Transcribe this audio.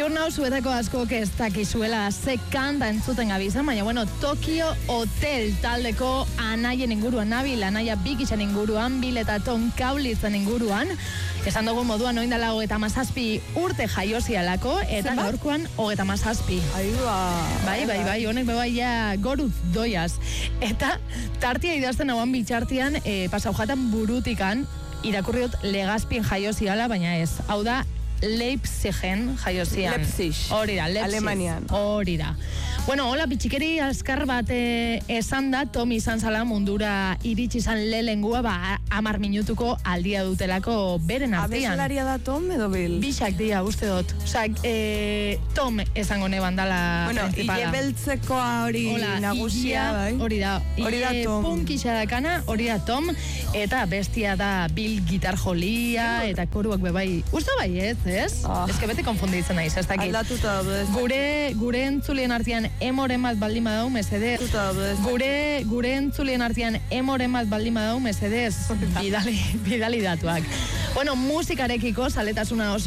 Ziur nau zuetako askok ez dakizuela ze kanta entzuten gabizan, baina bueno, Tokio Hotel taldeko anaien inguruan nabil, anaia Bikisen inguruan, Bil eta Tom Kaulitzen inguruan, esan dugu moduan oindala 37 urte jaiozialako, eta gaurkoan 37. Bai, honek bebaia goruz doiaz. Eta tartia idazten hauan bitxartian, pasau jatan burutikan, irakurriot Legazpien jaioziala, baina ez. Hau da, Leipzigen jaiozian. Hori da, Leipzig. Alemanian. Hori da. Bueno, hola, bitxikeri azkar bat esan da, Tom izan zala mundura iritsi izan lelengua, 10 minutuko aldia dutelako beren artean. Abesalaria da Tom edo Bill? Bixak dia, uste dut. Osa, Tom esango neban dala principala. Ile beltzekoa hori nagusia, bai? Hori da Tom. Punkisa dakana, hori da Tom, eta bestia da Bill gitar jolia, eta koruak bebai. Uste bai ez? Ez que bete konfunditzen naiz, ez dakit. Aldatuta da. Gure entzulien artean emoren bat baldin badau, mesedez. Gure entzulien artean emoren bat baldin badau, mesedez. Bidali datuak. Bueno, musikarekiko zaletasuna oso